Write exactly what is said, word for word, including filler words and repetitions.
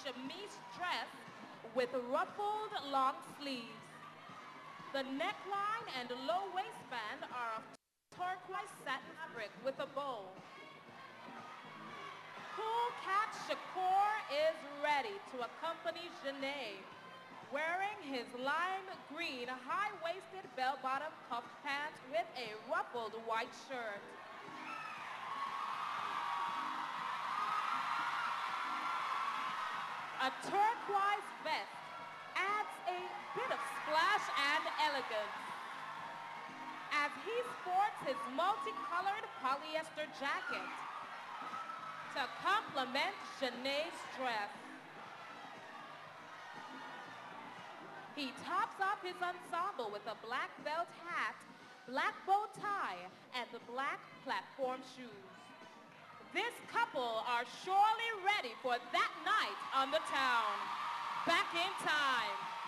chemise dress with ruffled long sleeves. The neckline and low waistband are of turquoise satin fabric with a bow. Cool Cat Shakur is ready to accompany Janae, wearing his lime green high-waisted bell-bottom cuff pants with a ruffled white shirt. A turquoise vest adds a bit of splash and elegance as he sports his multicolored polyester jacket to complement Janae's dress. He tops off his ensemble with a black felt hat, black bow tie, and the black platform shoes. This couple are surely ready for that night on the town. Back in time.